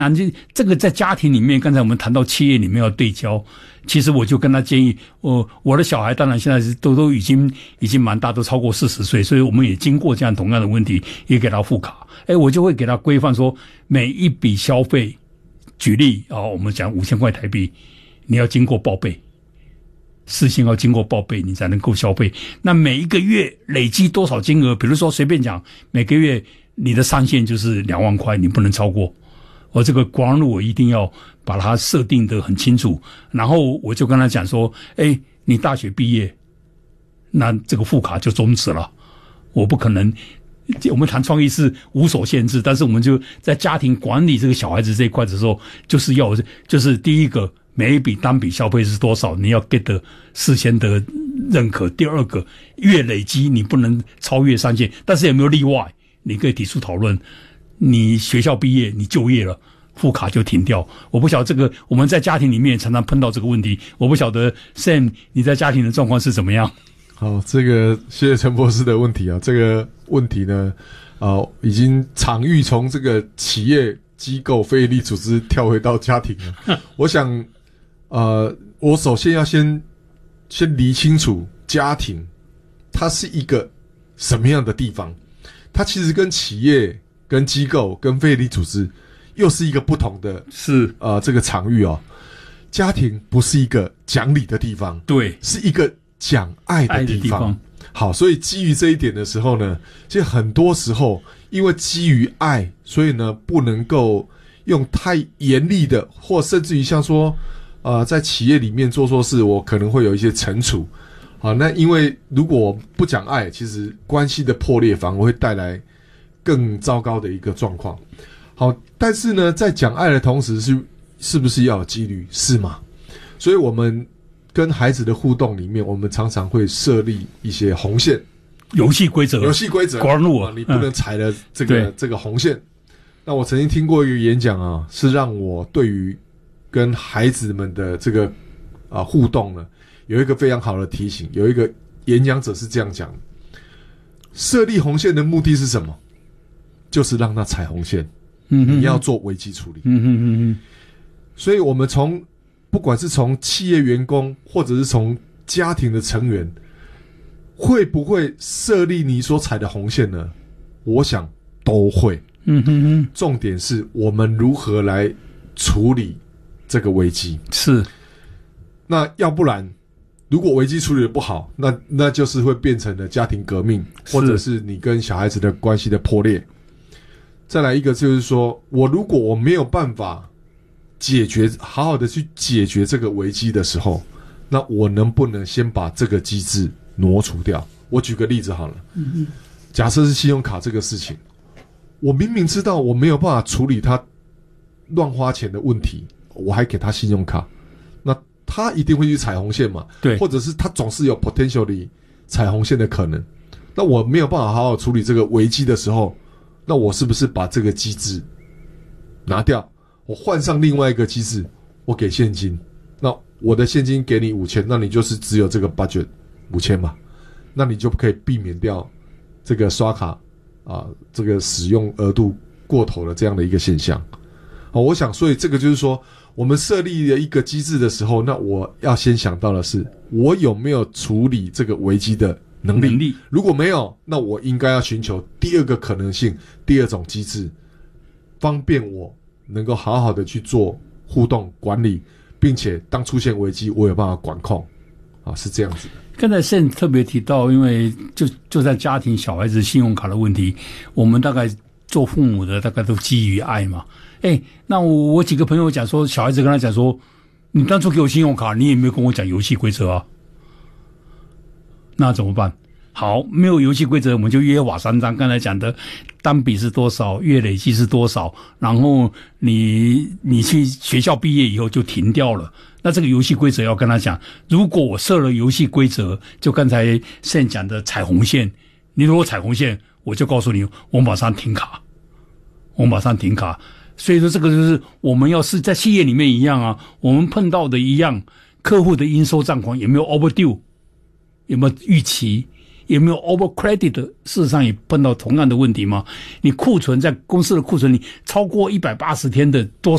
这个在家庭里面，刚才我们谈到企业里面要对焦，其实我就跟他建议，我的小孩当然现在是都已经蛮大，都超过40岁，所以我们也经过这样同样的问题，也给他付卡。我就会给他规范说，每一笔消费，举例我们讲5000块台币，你要经过报备，事先要经过报备，你才能够消费。那每一个月累积多少金额？比如说随便讲，每个月你的上限就是2万块，你不能超过。这个光路我一定要把它设定得很清楚，然后我就跟他讲说，你大学毕业，那这个副卡就终止了。我不可能，我们谈创意是无所限制，但是我们就在家庭管理这个小孩子这一块的时候，就是第一个，每一笔单笔消费是多少，你要 get 的事先的认可。第二个，月累积你不能超越上限，但是有没有例外？你可以提出讨论。你学校毕业，你就业了，副卡就停掉。我不晓得这个，我们在家庭里面常常碰到这个问题。我不晓得 Sam 你在家庭的状况是怎么样？ 好，这个谢谢陈博士的问题啊。这个问题呢，已经场域从这个企业机构、非营利组织跳回到家庭了。我想，我首先要先理清楚家庭，它是一个什么样的地方？它其实跟企业、跟机构、跟非营利组织又是一个不同的， 是这个场域哦。家庭不是一个讲理的地方， 对， 是一个讲爱的地方。好，所以基于这一点的时候呢，其实很多时候因为基于爱，所以呢不能够用太严厉的，或甚至于像说在企业里面做错事，我可能会有一些惩处。好，那因为如果不讲爱，其实关系的破裂反而会带来更糟糕的一个状况。好，但是呢，在讲爱的同时，是不是要有纪律？是吗？所以我们跟孩子的互动里面，我们常常会设立一些红线、 游戏规则，光路你不能踩了这个红线。那我曾经听过一个演讲啊，是让我对于跟孩子们的这个互动呢，有一个非常好的提醒。有一个演讲者是这样讲的：设立红线的目的是什么？就是让他踩红线。你要做危机处理。所以我们不管是从企业员工，或者是从家庭的成员，会不会设立你所踩的红线呢？我想都会。重点是我们如何来处理这个危机。是。那要不然，如果危机处理的不好，那就是会变成了家庭革命，或者是你跟小孩子的关系的破裂。再来一个就是说，如果我没有办法好好的去解决这个危机的时候，那我能不能先把这个机制挪除掉？我举个例子好了。假设是信用卡这个事情，我明明知道我没有办法处理他乱花钱的问题，我还给他信用卡，那他一定会去踩红线嘛？对，或者是他总是有 potentially 踩红线的可能。那我没有办法好好处理这个危机的时候，那我是不是把这个机制拿掉，我换上另外一个机制，我给现金？那我的现金给你5000，那你就是只有这个 budget 5000嘛？那你就可以避免掉这个刷卡这个使用额度过头的这样的一个现象。我想，所以这个就是说，我们设立了一个机制的时候，那我要先想到的是，我有没有处理这个危机的能力。如果没有，那我应该要寻求第二个可能性，第二种机制，方便我能够好好的去做互动管理，并且当出现危机，我有办法管控。是这样子的。 刚才 Sam 特别提到，因为就在家庭小孩子信用卡的问题，我们大概做父母的大概都基于爱嘛。那我几个朋友讲说，小孩子跟他讲说，你当初给我信用卡，你也没有跟我讲游戏规则啊。那怎么办？好，没有游戏规则，我们就约法三章。刚才讲的单笔是多少，月累计是多少，然后你去学校毕业以后就停掉了。那这个游戏规则要跟他讲，如果我设了游戏规则，就刚才 Sam 讲的踩红线，你如果踩红线，我就告诉你，我马上停卡。所以说这个就是我们要是在企业里面一样啊，我们碰到的一样，客户的应收账款有没有 overdue， 有没有逾期， 有没有 over credit 的，事实上也碰到同样的问题吗？你库存在公司的库存里超过180天的多